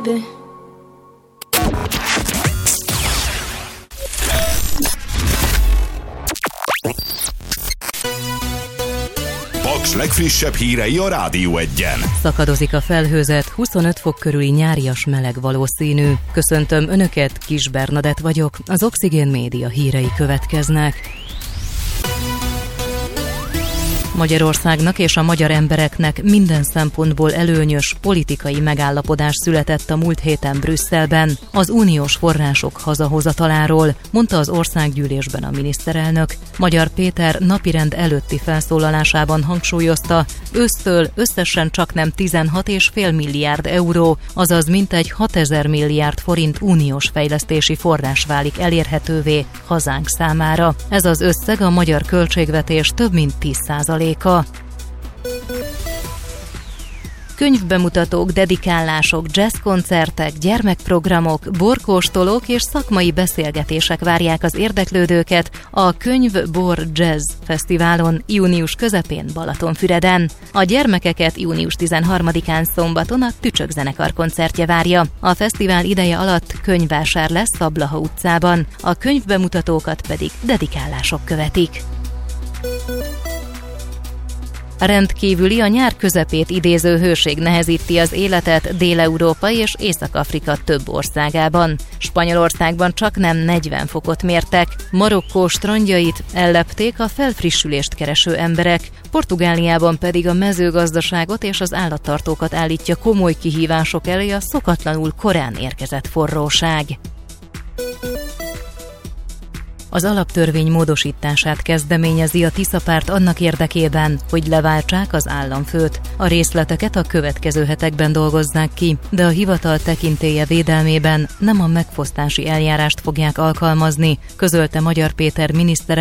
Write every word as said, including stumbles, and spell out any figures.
Paks legfrissebb hírei a Rádió Egyen. Szakadozik a felhőzet, huszonöt fok körüli nyárias meleg valószínű. Köszöntöm Önöket, Kis Bernadett vagyok, az Oxigén Média hírei következnek. Magyarországnak és a magyar embereknek minden szempontból előnyös politikai megállapodás született a múlt héten Brüsszelben az uniós források hazahozataláról, mondta az országgyűlésben a miniszterelnök. Magyar Péter napirend előtti felszólalásában hangsúlyozta, ősztől összesen csaknem tizenhat egész öt milliárd euró, azaz mintegy hatezer milliárd forint uniós fejlesztési forrás válik elérhetővé hazánk számára. Ez az összeg a magyar költségvetés több mint tíz százaléka. Könyvbemutatók, dedikálások, jazzkoncertek, gyermekprogramok, borkóstolók és szakmai beszélgetések várják az érdeklődőket a Könyv Bor Jazz Fesztiválon június közepén Balatonfüreden. A gyermekeket június tizenharmadikán szombaton a Tücsök zenekar koncertje várja. A fesztivál ideje alatt könyvvásár lesz a Blaha utcában, a könyvbemutatókat pedig dedikálások követik. A rendkívüli, a nyár közepét idéző hőség nehezíti az életet Dél-Európa és Észak-Afrika több országában. Spanyolországban csaknem negyven fokot mértek, Marokkó strandjait ellepték a felfrissülést kereső emberek, Portugáliában pedig a mezőgazdaságot és az állattartókat állítja komoly kihívások elé a szokatlanul korán érkezett forróság. Az alaptörvény módosítását kezdeményezi a Tisza-párt annak érdekében, hogy leváltsák az államfőt. A részleteket a következő hetekben dolgozzák ki, de a hivatal tekintélye védelmében nem a megfosztási eljárást fogják alkalmazni, közölte Magyar Péter miniszterelnök